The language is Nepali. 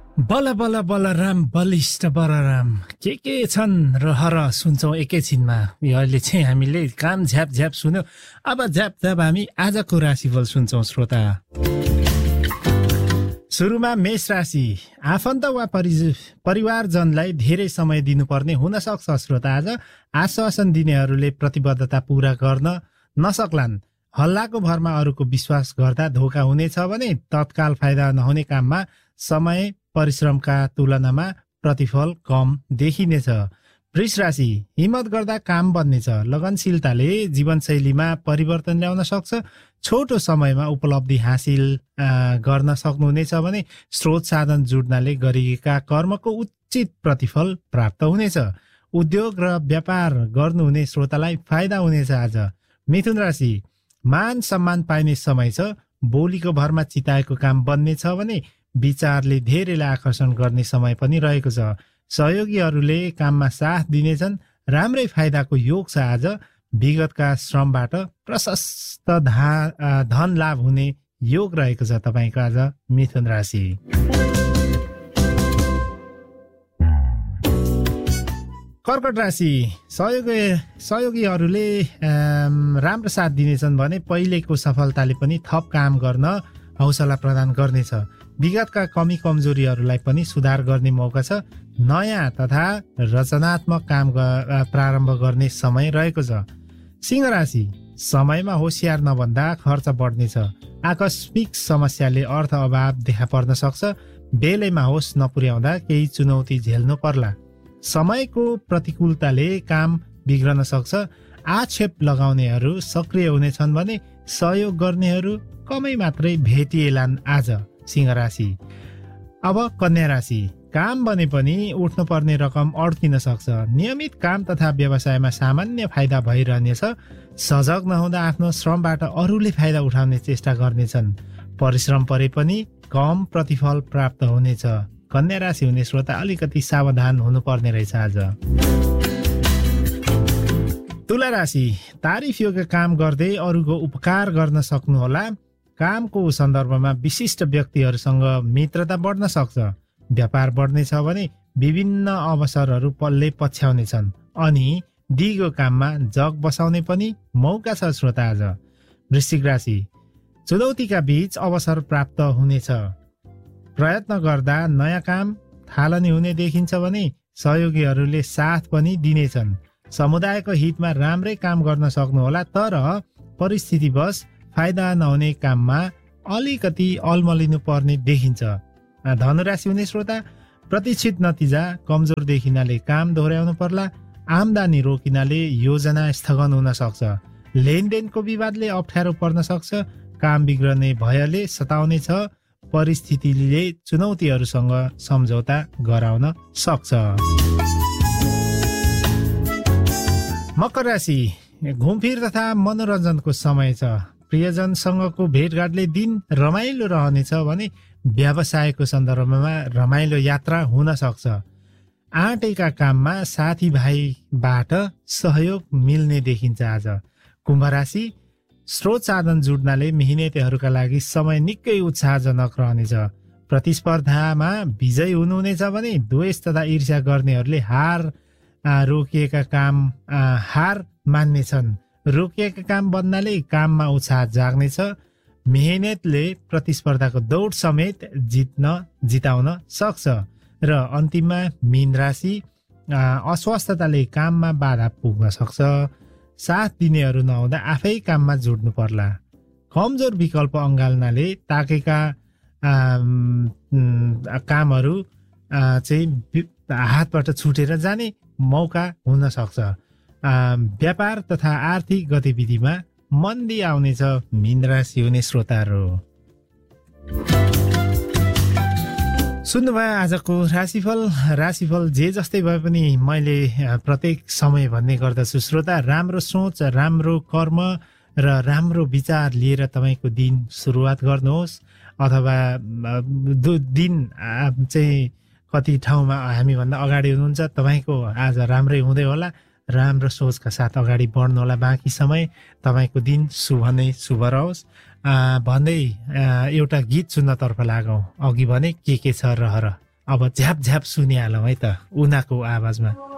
बल बल बलराम बलिष्ठ बलराम के छन् रहर सुन्छौँ एकैछिनमा। यो अहिले चाहिँ हामीले काम झ्याप झ्याप सुन्यौँ। अब झ्याप झ्याप हामी आजको राशिफल सुन्छौँ श्रोता। सुरुमा मेष राशि। आफन्त वा परिवारजनलाई धेरै समय दिनुपर्ने हुन सक्छ श्रोता। आज आश्वासन दिनेहरूले प्रतिबद्धता पूरा गर्न नसक्लान्। हल्लाको भरमा अरूको विश्वास गर्दा धोका हुनेछ भने तत्काल फाइदा नहुने काममा समय परिश्रमका तुलनामा प्रतिफल कम देखिनेछ। वृष राशि। हिम्मत गर्दा काम बन्नेछ। लगनशीलताले जीवनशैलीमा परिवर्तन ल्याउन सक्छ। छोटो समयमा उपलब्धि हासिल गर्न सक्नुहुनेछ भने स्रोत साधन जुड्नाले गरिएका कर्मको उचित प्रतिफल प्राप्त हुनेछ। उद्योग र व्यापार गर्नुहुने श्रोतालाई फाइदा हुनेछ आज। मिथुन राशि। मान सम्मान पाइने समय छ। बोलीको भरमा चिताएको काम बन्नेछ भने विचारले धेरैलाई आकर्षण गर्ने समय पनि रहेको छ। सहयोगीहरूले काममा साथ दिनेछन्। राम्रै फाइदाको योग छ आज। विगतका श्रमबाट प्रशस्त धन लाभ हुने योग रहेको छ तपाईँको आज मिथुन राशि। कर्कट राशि। सहयोगीहरूले राम्रो साथ दिनेछन् भने पहिलेको सफलताले पनि थप काम गर्न हौसला प्रदान गर्नेछ। विगतका कमी कमजोरीहरूलाई पनि सुधार गर्ने मौका छ। नयाँ तथा रचनात्मक काम प्रारम्भ गर्ने समय रहेको छ। सिंह राशि। समयमा होसियार नभन्दा खर्च बढ्नेछ। आकस्मिक समस्याले अर्थ अभाव देखा पर्न सक्छ। बेलैमा होस नपुर्याउँदा केही चुनौती झेल्नु पर्ला। समयको प्रतिकूलताले काम बिग्रन सक्छ। आक्षेप लगाउनेहरू सक्रिय हुनेछन् भने सहयोग गर्नेहरू कमै मात्रै भेटिएलान् आज सिंह राशि। अब कन्या राशि। काम बने पनि उठ्नुपर्ने रकम अड्किन सक्छ। नियमित काम तथा व्यवसायमा सामान्य फाइदा भइरहनेछ। सजग नहुँदा आफ्नो श्रमबाट अरूले फाइदा उठाउने चेष्टा गर्नेछन्। परिश्रम परे पनि कम प्रतिफल प्राप्त हुनेछ। कन्या राशि हुने श्रोता अलिकति सावधान हुनुपर्ने रहेछ आज। तुला राशि। तारिफ योग्य काम गर्दै अरूको उपकार गर्न सक्नुहोला। कामको सन्दर्भमा विशिष्ट व्यक्तिहरूसँग मित्रता बढ्न सक्छ। व्यापार बढ्नेछ भने विभिन्न अवसरहरू पल्ले पछ्याउनेछन् अनि दिगो काममा जग बसाउने पनि मौका छ श्रोता आज। वृश्चिक राशि। चुनौतीका बीच अवसर प्राप्त हुनेछ। प्रयत्न गर्दा नयाँ काम थालनी हुने देखिन्छ भने सहयोगीहरूले साथ पनि दिनेछन्। समुदायको हितमा राम्रै काम गर्न सक्नुहोला तर परिस्थितिवश फाइदा नहुने काममा अलिकति अल्मलिनु पर्ने देखिन्छ। धनुराशि हुने श्रोता प्रतीक्षित नतिजा कमजोर देखिनाले काम दोहोऱ्याउनु पर्ला। आम्दानी रोकिनाले योजना स्थगन हुन सक्छ। लेनदेनको विवादले अप्ठ्यारो पर्न सक्छ। काम बिग्रने भयले सताउनेछ। परिस्थितिले चुनौतीहरूसँग सम्झौता गराउन सक्छ। मकर राशि। घुमफिर तथा मनोरञ्जनको समय छ। प्रियजनसँगको भेटघाटले दिन रमाइलो रहनेछ भने व्यवसायको सन्दर्भमा रमाइलो यात्रा हुन सक्छ। आँटेका काममा साथीभाइबाट सहयोग मिल्ने देखिन्छ आज। कुम्भ राशि। स्रोत साधन जुड्नाले मेहनतीहरूका लागि समय निकै उत्साहजनक रहनेछ। प्रतिस्पर्धामा विजयी हुनुहुनेछ भने द्वेष तथा ईर्ष्या गर्नेहरूले हार मान्नेछन्। रोकिएका काम बन्नाले काममा उत्साह जाग्नेछ। मेहनतले प्रतिस्पर्धाको दौड समेत जिताउन सक्छ। र अन्तिममा मीन राशि। अस्वस्थताले काममा बाधा पुग्न सक्छ। साथ दिनेहरू नहुँदा आफै काममा जुट्नु पर्ला। कमजोर विकल्प अँगाल्नाले ताकेका कामहरू चाहिँ हातबाट छुटेर जाने मौका हुन सक्छ। व्यापार तथा आर्थिक गतिविधिमा मन्दी आउनेछ मीन राशि हुने श्रोताहरू। सुन्नुभयो आजको राशिफल जे जस्तै भए पनि मैले प्रत्येक समय भन्ने गर्दछु श्रोता, राम्रो सोच, राम्रो कर्म र राम्रो विचार लिएर तपाईँको दिन सुरुवात गर्नुहोस्। अथवा दिन चाहिँ कति ठाउँमा हामीभन्दा अगाडि हुनुहुन्छ, तपाईँको आज राम्रै हुँदै होला। राम्रो सोचका साथ अगाडि बढ्नु होला। बाँकी समय तपाईँको दिन शुभ नै शुभ रहोस् भन्दै एउटा गीत सुन्नतर्फ लागौँ। अघि भने के छ रहर, अब झ्याप झ्याप सुनिहालौँ है त उनीहरूको आवाजमा।